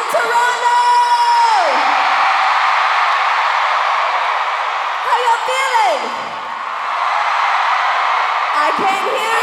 from Toronto! How y'all feeling? I can't hear